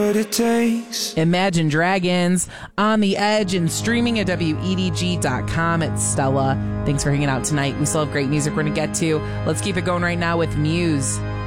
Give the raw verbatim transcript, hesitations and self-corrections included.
what it takes. Imagine Dragons, On the Edge, and streaming at W E D G dot com. It's Stella. Thanks for hanging out tonight. We still have great music we're going to get to. Let's keep it going right now with Muse.